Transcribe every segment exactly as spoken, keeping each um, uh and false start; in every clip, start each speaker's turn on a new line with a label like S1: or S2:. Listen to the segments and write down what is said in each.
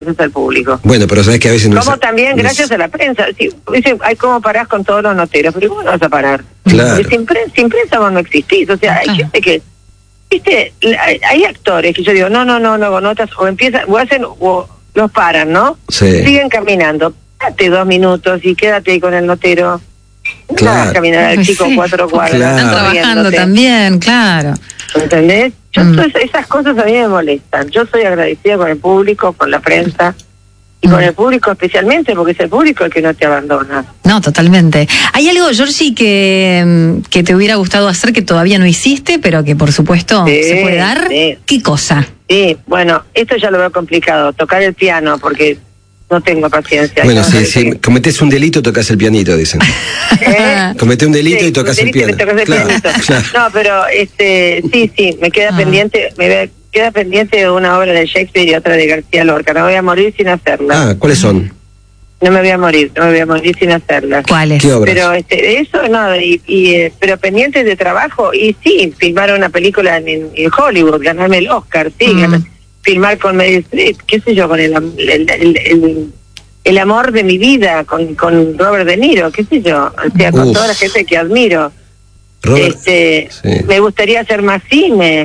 S1: gracias al público.
S2: Bueno, pero sabes que a veces no
S1: Como
S2: es,
S1: también
S2: no
S1: gracias
S2: es...
S1: a la prensa. Sí, dice, ay, ¿cómo parás con todos los noteros? Pero ¿cómo no vas a parar?
S2: Claro.
S1: Porque sin, pre sin prensa vos no existís. O sea, hay
S3: Claro.
S1: gente que, viste, hay, hay actores que yo digo, no, no, no, no hago notas, o empiezan, o hacen, o los paran, ¿no?
S2: Sí.
S1: Siguen caminando. Date dos minutos y quédate ahí con el notero. No
S2: Claro.
S1: vas a caminar al
S3: Pues
S1: chico
S3: sí,
S1: cuatro cuadras.
S2: Claro.
S3: Están trabajando
S1: riéndote.
S3: también, claro.
S1: ¿Entendés? Yo,
S3: Mm.
S1: todas esas cosas a mí me molestan. Yo soy agradecida con el público, con la prensa, y
S3: Mm.
S1: con el público especialmente, porque es el público el que no te abandona.
S3: No, totalmente. ¿Hay algo, Georgie, que, que te hubiera gustado hacer que todavía no hiciste, pero que por supuesto
S1: Sí,
S3: se puede dar?
S1: sí.
S3: ¿Qué cosa?
S1: Sí, bueno, esto ya lo veo complicado, tocar el piano, porque no tengo paciencia.
S2: Bueno,
S1: Yo
S2: si,
S1: no sé
S2: si
S1: qué-
S2: cometés un delito, tocas el pianito, dicen.
S1: ¿Eh?
S2: Cometés un delito
S1: Sí,
S2: y tocas
S1: un
S2: el
S1: delito y
S2: piano.
S1: me tocas el
S2: Claro,
S1: pianito.
S2: claro.
S1: No, pero este, sí, sí, me queda
S3: Ah.
S1: pendiente, me ve- queda pendiente de una obra de Shakespeare y otra de García Lorca. No voy a morir sin hacerla.
S2: Ah, ¿cuáles son?
S1: No me voy a morir, no me voy a morir sin hacerla.
S3: ¿Cuáles?
S2: ¿Qué obras?
S1: Pero este, eso no, y, y, eh, pero pendientes de trabajo, y sí, filmar una película en, en Hollywood, ganarme el Oscar, sí,
S3: Mm.
S1: ganar- filmar con Meryl Streep, qué sé yo, con el, am- el, el, el, el amor de mi vida, con, con Robert De Niro, qué sé yo, o sea, con
S2: Uf.
S1: toda la gente que admiro.
S2: Robert,
S1: este
S2: sí.
S1: Me gustaría hacer más cine,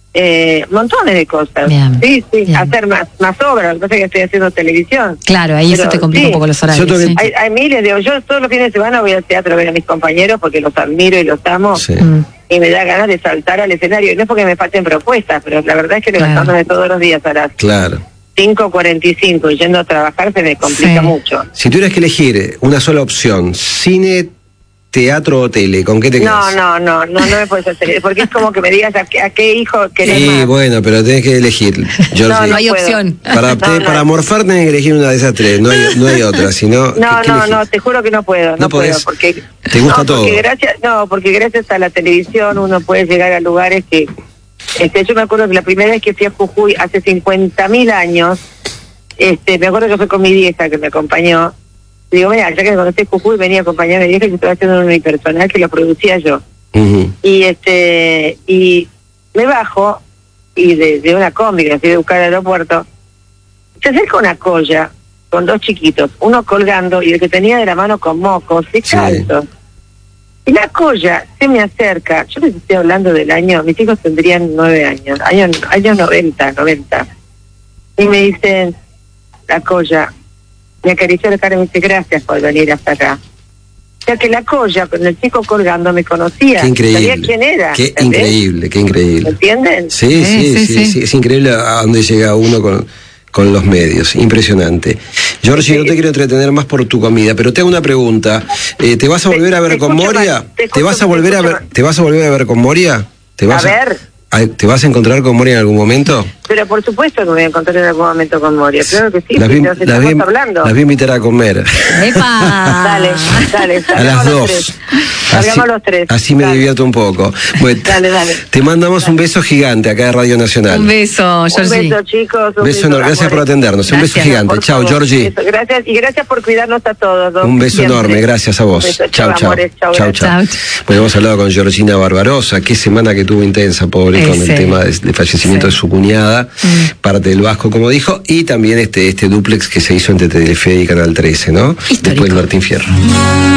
S1: eh, montones de cosas.
S3: Bien,
S1: sí, sí,
S3: bien.
S1: hacer más, más obras, lo que pasa es que estoy haciendo televisión.
S3: Claro, ahí
S1: Pero
S3: eso te complica
S1: sí.
S3: un poco los horarios.
S2: Yo tengo
S3: sí.
S2: que-
S1: Hay, hay miles de... Yo todos los fines de semana voy al teatro a ver a mis compañeros porque los admiro y los amo.
S2: Sí.
S3: Mm.
S1: Y me da ganas de saltar al escenario. Y no es porque me falten propuestas, pero la verdad es que
S3: Claro.
S1: levantándome todos los días a las
S2: Claro.
S1: cinco cuarenta y cinco y yendo a trabajar se me complica
S3: Sí.
S1: mucho.
S2: Si tuvieras que elegir una sola opción, cine, teatro o tele, ¿con qué te
S1: No,
S2: quedas?
S1: no, no, no, no me puedes hacer eso, porque es como que me digas a qué, a qué hijo querés
S2: Sí,
S1: más.
S2: bueno, pero tenés que elegir, Georgie.
S1: No,
S3: No hay
S1: puedo.
S3: opción.
S2: Para,
S1: No,
S2: te-
S1: no.
S2: para morfar tenés que elegir una de esas tres, no hay, no hay otra, sino...
S1: No,
S2: ¿qué- qué
S1: no,
S2: elegís?
S1: no, te juro que no puedo, no,
S2: No
S1: puedo,
S2: podés.
S1: porque
S2: Te gusta
S1: no,
S2: todo.
S1: Porque gracias, no, porque gracias a la televisión uno puede llegar a lugares que, este, yo me acuerdo que la primera vez que fui a Jujuy hace cincuenta mil años, este, me acuerdo que fue con mi vieja que me acompañó. Y digo, mira, ya que me conocí Jujuy, venía a acompañar a mi vieja que estaba haciendo un unipersonal que lo producía yo.
S2: Ujú.
S1: Y este, y me bajo y de, de una combi que fui a buscar al aeropuerto, se acerca una colla con dos chiquitos, uno colgando y el que tenía de la mano con mocos y
S2: Sí.
S1: calzos. Y la colla se me acerca, yo les estoy hablando del año, mis hijos tendrían nueve años, años, años noventa, noventa. Y me dicen, la colla, me acarició la cara y me dice, gracias por venir hasta acá. O sea que la colla, con el chico colgando, me conocía.
S2: Qué increíble.
S1: Sabía quién era.
S2: Qué
S1: ¿entendés?
S2: increíble, qué
S1: ¿Me
S2: increíble.
S1: entienden?
S2: Sí, sí,
S3: Sí,
S2: sí,
S3: sí,
S2: sí,
S3: sí.
S2: es increíble a dónde llega uno con, con los medios, impresionante. Georgie, no te quiero entretener más por tu comida, pero te hago una pregunta. Eh, ¿Te vas a
S1: Te-
S2: volver a
S1: te
S2: ver con
S1: escucho
S2: Moria?
S1: mal, te
S2: ¿Te
S1: escucho-
S2: vas a
S1: te
S2: volver a
S1: escucho
S2: ver,
S1: mal.
S2: te vas a volver a ver con Moria? ¿Te vas
S1: A ver.
S2: a- ¿Te vas a encontrar con Moria en algún momento?
S1: Pero por supuesto que me voy a encontrar en algún momento con Moria. Claro que sí,
S2: Las
S1: si
S2: vi,
S1: nos
S2: las
S1: estamos
S2: vi-
S1: hablando.
S2: las voy a invitar a comer.
S3: ¡Epa!
S1: Dale, dale,
S2: A
S1: salgamos
S2: las
S1: los
S2: dos.
S1: tres.
S2: Así,
S1: Salgamos los tres.
S2: así me
S1: Dale.
S2: divierto un poco. Bueno,
S1: Dale, dale.
S2: te mandamos un beso gigante acá de Radio Nacional.
S3: Un beso,
S1: Un
S3: Georgie.
S1: beso, chicos. Un
S2: Beso enorme. Gracias por
S1: amores.
S2: atendernos. Un beso
S3: Gracias.
S2: gigante.
S1: Por
S2: Chao,
S1: favor.
S2: Georgie.
S1: Beso. Gracias y gracias por cuidarnos a todos. Doc,
S2: Un beso
S1: siempre.
S2: enorme, gracias a vos.
S1: Un beso.
S2: Chau, chau.
S1: amores. Chau,
S2: Chau,
S1: gracias.
S2: chau.
S3: Chau.
S2: Bueno, hemos hablado con Georgina Barbarosa, qué semana que tuvo intensa, pobre,
S3: Eh,
S2: con
S3: sí.
S2: el tema del de fallecimiento
S3: Sí.
S2: de su cuñada,
S3: Mm.
S2: parte del Vasco, como dijo, y también este, este duplex que se hizo entre Telefe y Canal trece, ¿no?
S3: Histórico.
S2: Después de Martín Fierro.